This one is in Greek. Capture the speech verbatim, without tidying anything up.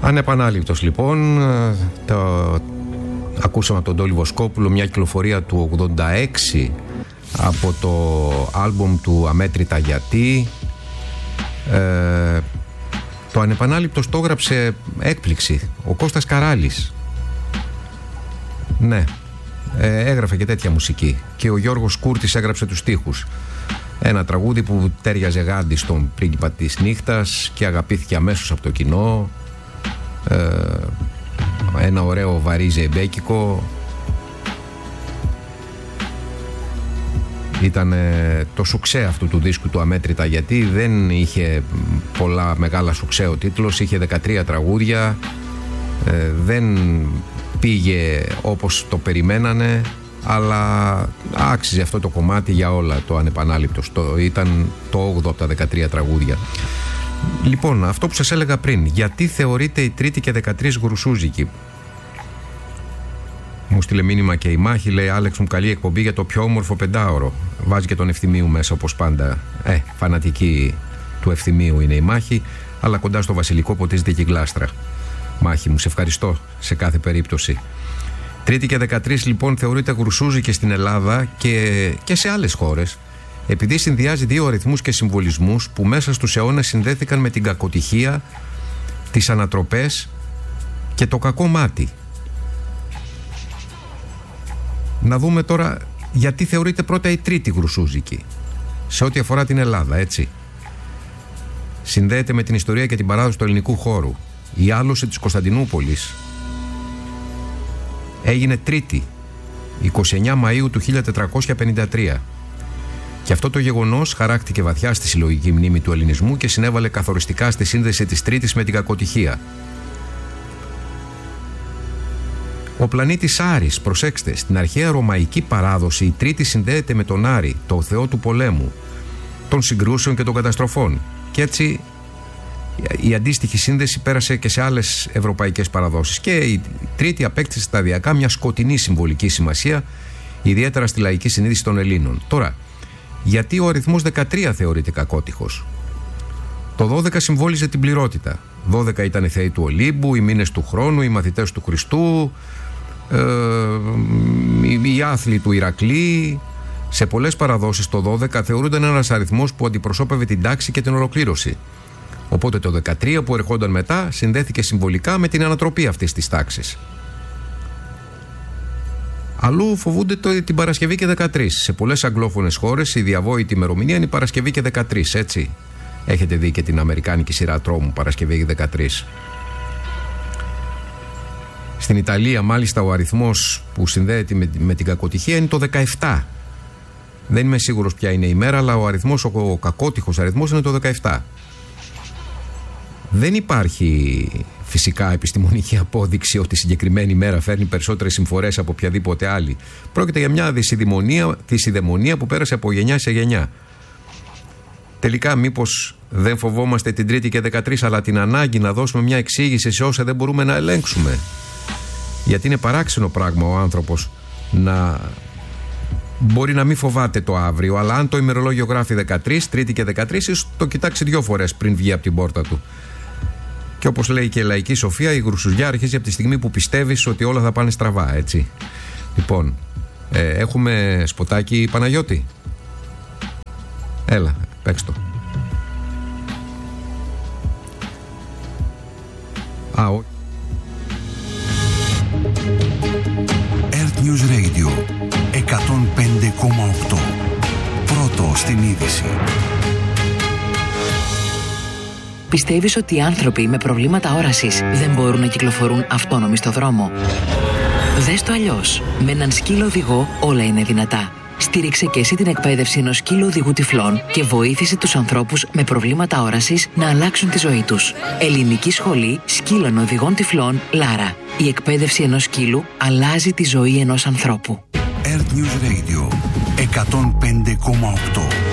Ανεπανάληπτος λοιπόν. Το... Ακούσαμε από τον Τόλι Βοσκόπουλο μια κυκλοφορία του ογδόντα έξι από το άλμπουμ του Αμέτρητα Γιατί. Ε, το Ανεπανάληπτος το έγραψε έκπληξη ο Κώστας Καράλης. Ναι, ε, έγραφε και τέτοια μουσική. Και ο Γιώργος Κούρτης έγραψε τους στίχους. Ένα τραγούδι που τέριαζε γάντι στον πρίγκιπα της νύχτας και αγαπήθηκε αμέσως από το κοινό. Ε, ένα ωραίο βαρύ ζεϊμπέκικο. Ήταν το σουξέ αυτού του δίσκου του Αμέτρητα Γιατί. Δεν είχε πολλά μεγάλα σουξέ ο τίτλος. Είχε δεκατρία τραγούδια. ε, Δεν πήγε όπως το περιμένανε, αλλά άξιζε αυτό το κομμάτι για όλα. Το Ανεπανάληπτος το, ήταν το όγδοο από τα δεκατρία τραγούδια. Λοιπόν, αυτό που σας έλεγα πριν, γιατί θεωρείται η Τρίτη και δεκατρείς γρουσούζικη? Μου στείλε μήνυμα και η Μάχη, λέει: Άλεξ μου, καλή εκπομπή για το πιο όμορφο πεντάωρο. Βάζει και τον Ευθυμίου μέσα όπως πάντα. Ε, φανατική του Ευθυμίου είναι η Μάχη, αλλά κοντά στο βασιλικό ποτίζεται και η γλάστρα. Μάχη μου, σε ευχαριστώ σε κάθε περίπτωση. Τρίτη και δεκατρείς λοιπόν θεωρείται γρουσούζικη στην Ελλάδα και, και σε άλλες χώρες, επειδή συνδυάζει δύο αριθμούς και συμβολισμούς που μέσα στους αιώνες συνδέθηκαν με την κακοτυχία, τις ανατροπές και το κακό μάτι. Να δούμε τώρα γιατί θεωρείται πρώτα η Τρίτη γρουσούζικη σε ό,τι αφορά την Ελλάδα, έτσι. Συνδέεται με την ιστορία και την παράδοση του ελληνικού χώρου. Η άλωση της Κωνσταντινούπολης έγινε Τρίτη, είκοσι εννέα Μαΐου του χίλια τετρακόσια πενήντα τρία. Και αυτό το γεγονός χαράκτηκε βαθιά στη συλλογική μνήμη του ελληνισμού και συνέβαλε καθοριστικά στη σύνδεση της Τρίτης με την κακοτυχία. Ο πλανήτης Άρης, προσέξτε, στην αρχαία ρωμαϊκή παράδοση η Τρίτη συνδέεται με τον Άρη, το θεό του πολέμου, των συγκρούσεων και των καταστροφών. Και έτσι η αντίστοιχη σύνδεση πέρασε και σε άλλες ευρωπαϊκές παραδόσεις. Και η Τρίτη απέκτησε σταδιακά μια σκοτεινή συμβολική σημασία, ιδιαίτερα στη λαϊκή συνείδηση των Ελλήνων. Τώρα, γιατί ο αριθμός δεκατρία θεωρείται κακότυχος? Το δώδεκα συμβόλιζε την πληρότητα. δώδεκα ήταν οι θεοί του Ολύμπου, οι μήνες του χρόνου, οι μαθητές του Χριστού, ε, οι άθλοι του Ηρακλή. Σε πολλές παραδόσεις το δώδεκα θεωρούνταν ένας αριθμός που αντιπροσώπευε την τάξη και την ολοκλήρωση. Οπότε το δεκατρία που ερχόταν μετά συνδέθηκε συμβολικά με την ανατροπή αυτής της τάξης. Αλλού φοβούνται το, την Παρασκευή και δεκατρείς. Σε πολλές αγγλόφωνες χώρες η διαβόητη ημερομηνία είναι η Παρασκευή και δεκατρείς, έτσι. Έχετε δει και την αμερικάνικη σειρά τρόμου Παρασκευή και δεκατρείς. Στην Ιταλία μάλιστα ο αριθμός που συνδέεται με, με την κακοτυχία είναι το δεκαεπτά. Δεν είμαι σίγουρος ποια είναι η μέρα, αλλά ο αριθμός, ο, ο κακότυχος αριθμός είναι το δεκαεπτά. Δεν υπάρχει φυσικά επιστημονική απόδειξη ότι η συγκεκριμένη μέρα φέρνει περισσότερες συμφορές από οποιαδήποτε άλλη. Πρόκειται για μια δυσιδαιμονία, δυσιδαιμονία που πέρασε από γενιά σε γενιά. Τελικά, μήπως δεν φοβόμαστε την Τρίτη και δεκατρείς, αλλά την ανάγκη να δώσουμε μια εξήγηση σε όσα δεν μπορούμε να ελέγξουμε? Γιατί είναι παράξενο πράγμα ο άνθρωπος να μπορεί να μην φοβάται το αύριο, αλλά αν το ημερολόγιο γράφει δεκατρείς, Τρίτη και δεκατρείς, ίσως το κοιτάξει δύο φορές πριν βγει από την πόρτα του. Και όπως λέει και η λαϊκή σοφία, η γρουσουζιά αρχίζει από τη στιγμή που πιστεύεις ότι όλα θα πάνε στραβά, έτσι. Λοιπόν, ε, έχουμε σποτάκι, Παναγιώτη? Έλα, παίξ' το. Α, όχι. Earth News Radio εκατόν πέντε κόμμα οκτώ. Πρώτο στην είδηση. Πιστεύεις ότι οι άνθρωποι με προβλήματα όρασης δεν μπορούν να κυκλοφορούν αυτόνομοι στο δρόμο? Δες το αλλιώς. Με έναν σκύλο οδηγό όλα είναι δυνατά. Στήριξε και εσύ την εκπαίδευση ενός σκύλου οδηγού τυφλών και βοήθησε τους ανθρώπους με προβλήματα όρασης να αλλάξουν τη ζωή τους. Ελληνική Σχολή Σκύλων Οδηγών Τυφλών Λάρα. Η εκπαίδευση ενός σκύλου αλλάζει τη ζωή ενός ανθρώπου. Earth News Radio εκατόν πέντε κόμμα οκτώ.